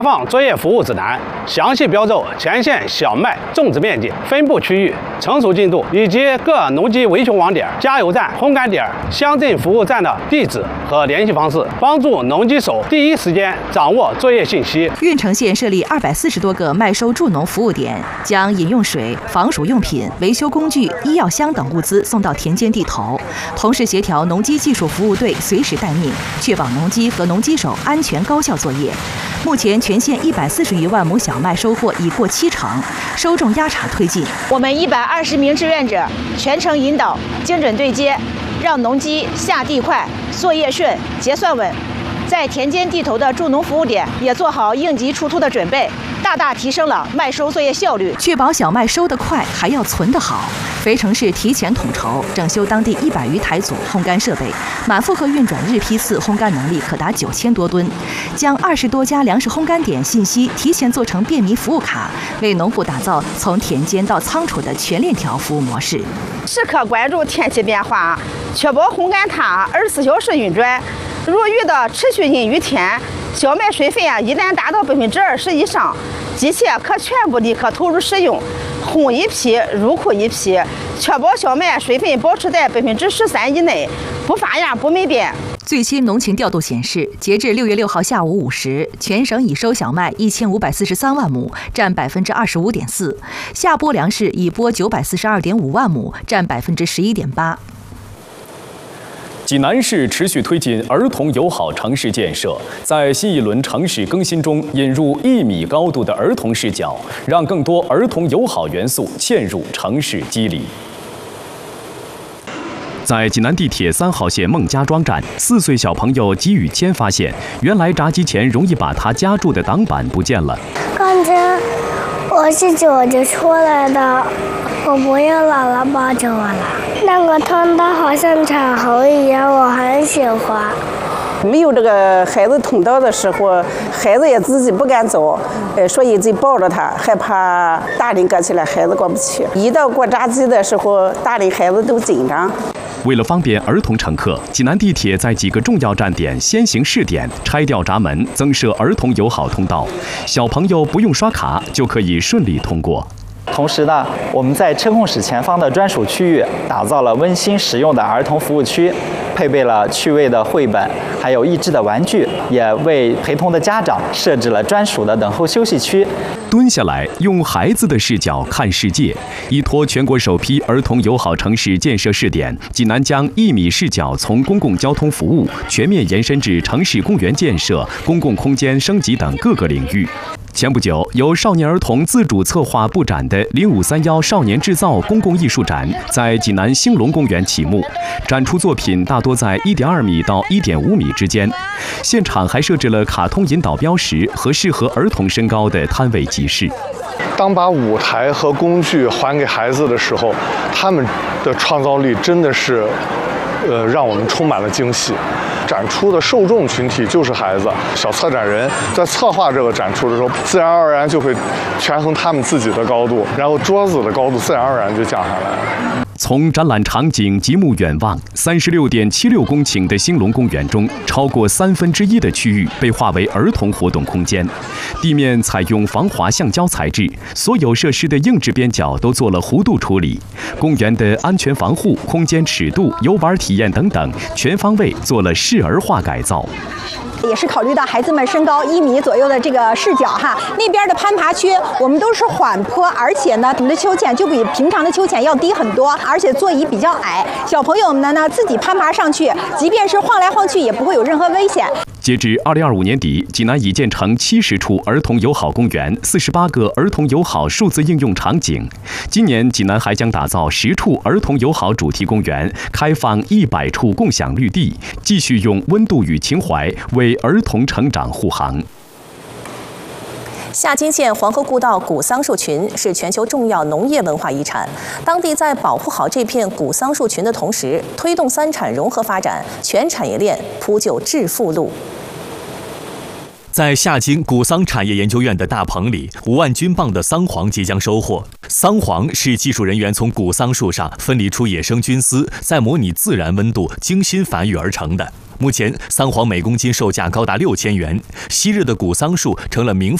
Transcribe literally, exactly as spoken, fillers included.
放作业服务指南，详细标注前线小麦种植面积、分布区域、成熟进度以及各农机维修网点、加油站、烘干点、乡镇服务站的地址和联系方式，帮助农机手第一时间掌握作业信息。 郓城县设立二百四十多个麦收助农服务点，将饮用水、防暑用品、维修工具、医药箱等物资送到田间地头，同时协调农机技术服务队随时待命，确保农机和农机手安全高效作业。目前全县一百四十余万亩小麦收获已过七成，收种压茬推进。 我们一百二十名志愿者全程引导，精准对接，让农机下地快、作业顺、结算稳。在田间地头的助农服务点也做好应急出突的准备，大大提升了麦收作业效率。 确保小麦收得快，还要存得好。肥城市提前统筹整修当地一百余台组烘干设备，满负荷运转日批次烘干能力可达九千多吨，将二十多家粮食烘干点信息提前做成便民服务卡，为农户打造从田间到仓储的全链条服务模式。 时刻关注天气变化，确保烘干塔二十四小时运转。如遇到持续阴雨天，小麦水分啊一旦达到百分之二十以上，机器可全部立刻投入使用，烘一批入库一批，确保小麦水分保持在百分之十三以内，不发芽不霉变。 最新农情调度显示，截至六月六号下午五时，全省已收小麦一千五百四十三万亩，占百分之二十五点四；下播粮食已播九百四十二点五万亩，占百分之十一点八。 济南市持续推进儿童友好城市建设，在新一轮城市更新中引入一米高度的儿童视角，让更多儿童友好元素嵌入城市肌理。在济南地铁三号线孟家庄站，四岁小朋友吉雨谦发现，原来闸机前容易把他夹住的挡板不见了。 刚才我是走着出来的，我不要姥姥抱着我了。那个通道好像彩虹一样，我很喜欢。 没有这个孩子通道的时候，孩子也自己不敢走，呃，所以就抱着他，害怕大人过去了，孩子过不去。一到过闸机的时候，大人孩子都紧张。 为了方便儿童乘客，济南地铁在几个重要站点先行试点，拆掉闸门，增设儿童友好通道，小朋友不用刷卡就可以顺利通过。 同时呢，我们在车控室前方的专属区域打造了温馨实用的儿童服务区，配备了趣味的绘本，还有益智的玩具，也为陪同的家长设置了专属的等候休息区。 蹲下来，用孩子的视角看世界。依托全国首批儿童友好城市建设试点，济南将一米视角从公共交通服务全面延伸至城市公园建设、公共空间升级等各个领域。前不久，由少年儿童自主策划布展的零五三幺少年制造公共艺术展在济南兴隆公园启幕，展出作品大多在一点二米到一点五米之间。现场还设置了卡通引导标识和适合儿童身高的摊位集市。 当把舞台和工具还给孩子的时候，他们的创造力真的是，呃，让我们充满了惊喜。展出的受众群体就是孩子，小策展人在策划这个展出的时候，自然而然就会权衡他们自己的高度，然后桌子的高度自然而然就降下来了。 从展览场景极目远望，三十六点七六公顷的兴隆公园中，超过三分之一的区域被划为儿童活动空间。地面采用防滑橡胶材质，所有设施的硬质边角都做了弧度处理。公园的安全防护、空间尺度、游玩体验等等，全方位做了适儿化改造。 也是考虑到孩子们身高一米左右的这个视角哈，那边的攀爬区我们都是缓坡，而且呢，我们的秋千就比平常的秋千要低很多，而且座椅比较矮，小朋友们呢自己攀爬上去，即便是晃来晃去也不会有任何危险。 截至二零二五年底，济南已建成七十处儿童友好公园，四十八个儿童友好数字应用场景。今年，济南还将打造十处儿童友好主题公园，开放一百处共享绿地，继续用温度与情怀为儿童成长护航。 夏津县黄河故道古桑树群是全球重要农业文化遗产，当地在保护好这片古桑树群的同时，推动三产融合发展，全产业链铺就致富路。 在夏津古桑产业研究院的大棚里，五万斤磅的桑黄即将收获。桑黄是技术人员从古桑树上分离出野生菌丝，在模拟自然温度精心繁育而成的。目前，桑黄每公斤售价高达六千元，昔日的古桑树成了名